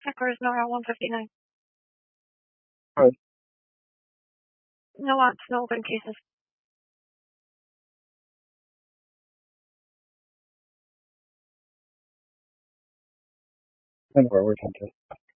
Eckers, NORAD 159. Hi. No lots, no open cases. And where we're tempted.